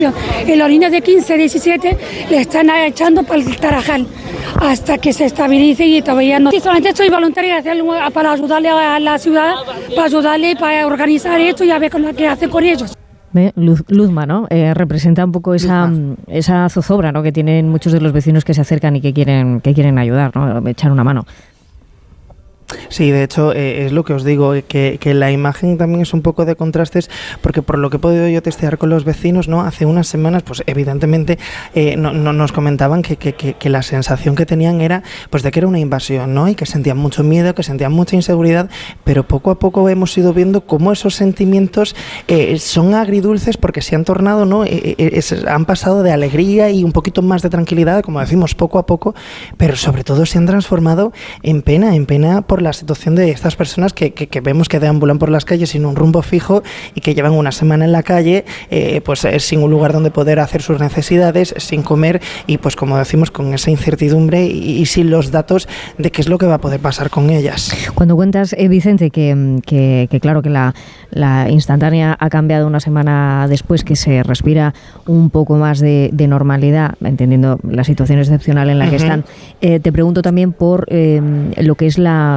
Y los niños de 15, 17 le están echando para el Tarajal hasta que se estabilice y todavía no. Solamente soy voluntaria para ayudarle a la ciudad, para ayudarle para organizar esto y a ver qué hace con ellos. Luzma, ¿no? Representa un poco esa zozobra, ¿no?, que tienen muchos de los vecinos que se acercan y que quieren ayudar, ¿no?, echar una mano. Sí, de hecho, es lo que os digo, que la imagen también es un poco de contrastes, porque por lo que he podido yo testear con los vecinos, ¿no?, hace unas semanas, pues evidentemente nos comentaban que la sensación que tenían era pues de que era una invasión, ¿no?, y que sentían mucho miedo, que sentían mucha inseguridad, pero poco a poco hemos ido viendo cómo esos sentimientos son agridulces, porque se han tornado, ¿no?, han pasado de alegría y un poquito más de tranquilidad, como decimos, poco a poco, pero sobre todo se han transformado en pena por la situación de estas personas que vemos que deambulan por las calles sin un rumbo fijo y que llevan una semana en la calle, pues sin un lugar donde poder hacer sus necesidades, sin comer y, pues como decimos, con esa incertidumbre y sin los datos de qué es lo que va a poder pasar con ellas. Cuando cuentas, Vicente, que claro que la instantánea ha cambiado una semana después, que se respira un poco más de normalidad, entendiendo la situación excepcional en la que están, te pregunto también por lo que es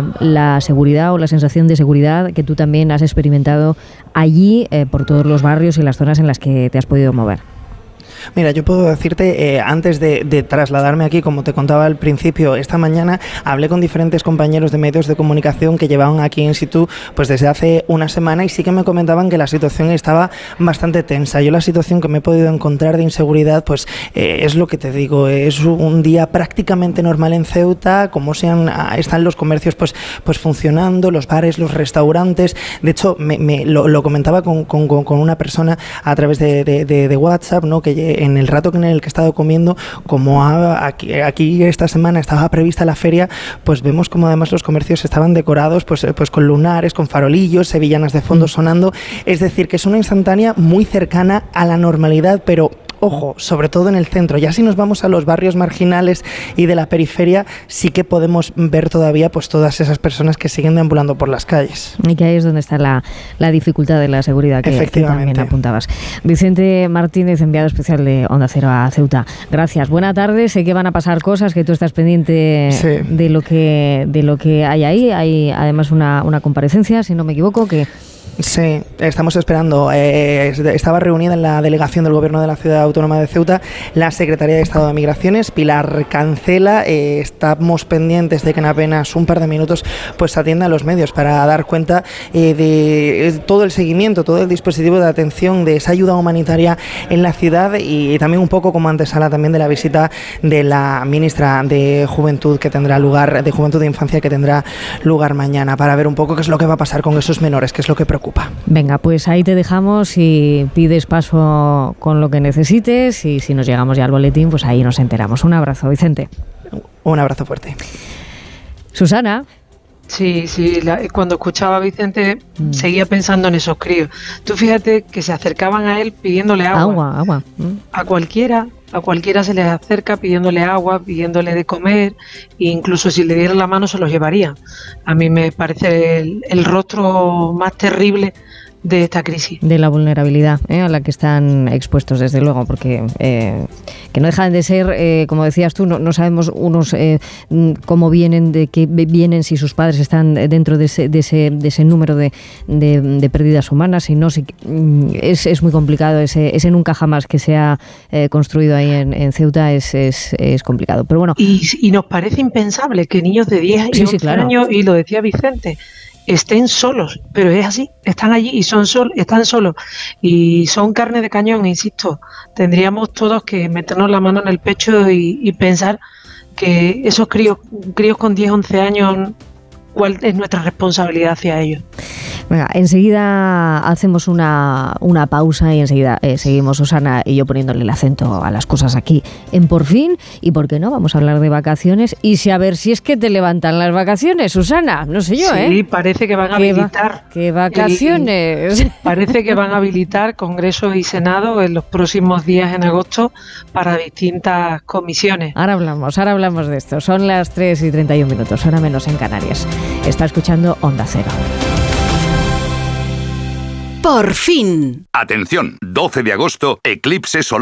la seguridad o la sensación de seguridad que tú también has experimentado allí, por todos los barrios y las zonas en las que te has podido mover. Mira, yo puedo decirte, antes de trasladarme aquí, como te contaba al principio, esta mañana hablé con diferentes compañeros de medios de comunicación que llevaban aquí in situ pues desde hace una semana y sí que me comentaban que la situación estaba bastante tensa. Yo la situación que me he podido encontrar de inseguridad, pues es lo que te digo, es un día prácticamente normal en Ceuta, como están los comercios pues funcionando, los bares, los restaurantes. De hecho, lo comentaba con una persona a través de WhatsApp, ¿no?, que en el rato en el que he estado comiendo, como aquí esta semana estaba prevista la feria, pues vemos como además los comercios estaban decorados pues con lunares, con farolillos, sevillanas de fondo sonando. Es decir, que es una instantánea muy cercana a la normalidad, pero ojo, sobre todo en el centro. Ya si nos vamos a los barrios marginales y de la periferia, sí que podemos ver todavía pues todas esas personas que siguen deambulando por las calles. Y que ahí es donde está la dificultad de la seguridad que también apuntabas. Vicente Martínez, enviado especial de Onda Cero a Ceuta. Gracias. Buena tarde. Sé que van a pasar cosas, que tú estás pendiente de lo que hay ahí. Hay además una comparecencia, si no me equivoco, que... Sí, estamos esperando. Estaba reunida en la delegación del Gobierno de la Ciudad Autónoma de Ceuta la Secretaría de Estado de Migraciones, Pilar Cancela. Estamos pendientes de que en apenas un par de minutos pues atienda a los medios para dar cuenta de todo el seguimiento, todo el dispositivo de atención de esa ayuda humanitaria en la ciudad y también un poco como antesala también de la visita de la ministra de Juventud de Juventud e Infancia que tendrá lugar mañana, para ver un poco qué es lo que va a pasar con esos menores, qué es lo que preocupa. Venga, pues ahí te dejamos y pides paso con lo que necesites y si nos llegamos ya al boletín, pues ahí nos enteramos. Un abrazo, Vicente. Un abrazo fuerte. Susana. Sí, cuando escuchaba a Vicente seguía pensando en esos críos. Tú fíjate que se acercaban a él pidiéndole agua. Agua. A cualquiera se les acerca pidiéndole agua, pidiéndole de comer, e incluso si le dieran la mano se los llevaría. A mí me parece el rostro más terrible de esta crisis. De la vulnerabilidad a la que están expuestos, desde luego, porque que no dejan de ser, como decías tú, no sabemos unos cómo vienen, de qué vienen, si sus padres están dentro de ese número de pérdidas humanas, si no, es muy complicado, ese nunca jamás que se ha construido ahí en Ceuta es complicado. Pero bueno. Y nos parece impensable que niños de 10 y 11 años, y lo decía Vicente, estén solos, pero es así, están allí y están solos y son carne de cañón, insisto. Tendríamos todos que meternos la mano en el pecho y pensar que esos críos con 10, 11 años, ¿cuál es nuestra responsabilidad hacia ellos? Venga, enseguida hacemos una pausa y enseguida seguimos Susana y yo poniéndole el acento a las cosas aquí en Por Fin. Y por qué no, vamos a hablar de vacaciones y a ver si es que te levantan las vacaciones, Susana, no sé yo, Sí, parece que van a habilitar. ¿Qué vacaciones? Parece que van a habilitar Congreso y Senado en los próximos días en agosto para distintas comisiones. Ahora hablamos de esto. Son las 3:31, hora menos en Canarias. Está escuchando Onda Cero. Por fin. Atención, 12 de agosto, eclipse solar.